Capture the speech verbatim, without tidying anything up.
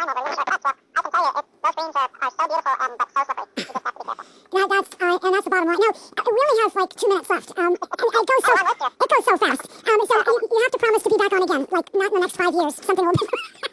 That, that's uh, and that's the bottom line. No, we only have like two minutes left. Um, and it goes so it goes so fast. Um, so you, you have to promise to be back on again, like not in the next five years. Something will.